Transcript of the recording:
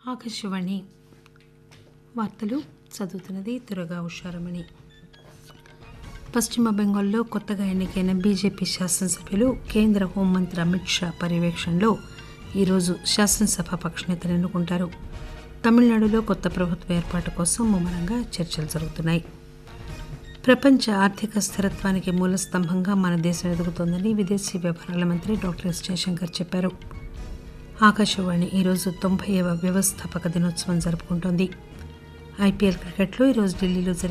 ఆకాశవాణి వార్తలు చదువుతున్నది దుర్గా ఉషారమణి. పశ్చిమ బెంగాల్లో కొత్తగా ఎన్నికైన బీజేపీ శాసనసభ్యులు కేంద్ర హోంమంత్రి అమిత్ షా పర్యవేక్షణలో ఈరోజు శాసనసభ పక్షనేతను ఎన్నుకుంటారు. తమిళనాడులో కొత్త ప్రభుత్వ ఏర్పాటు కోసం ముమ్మరంగా చర్చలు జరుగుతున్నాయి. ప్రపంచ ఆర్థిక స్థిరత్వానికి మూలస్తంభంగా మన దేశం ఎదుగుతోందని విదేశీ వ్యవహారాల మంత్రి డాక్టర్ ఎస్ జయశంకర్ చెప్పారు. ఆకాశవాణి ఈరోజు 90వ వ్యవస్థాపక దినోత్సవం జరుపుకుంటోంది. ఐపీఎల్ క్రికెట్లో ఈరోజు ఢిల్లీలో జరిగే